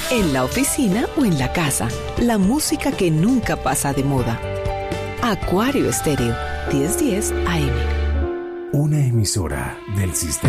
en la oficina o en la casa. La música que nunca pasa de moda. Acuario Estéreo, 1010 AM. Una emisora del sistema.